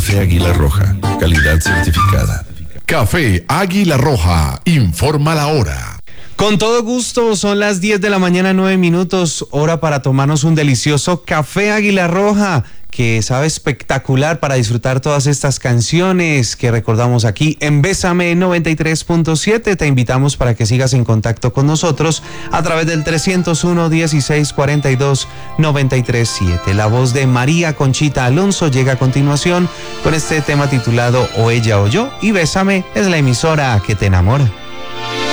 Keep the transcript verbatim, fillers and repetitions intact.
Café Águila Roja, calidad certificada. Café Águila Roja, informa la hora. Con todo gusto, son las diez de la mañana, nueve minutos, hora para tomarnos un delicioso Café Águila Roja, que sabe espectacular para disfrutar todas estas canciones que recordamos aquí en Bésame noventa y tres punto siete. Te invitamos para que sigas en contacto con nosotros a través del trescientos uno, dieciséis, cuarenta y dos, noventa y tres, siete. La voz de María Conchita Alonso llega a continuación con este tema titulado O ella o yo, y Bésame es la emisora que te enamora.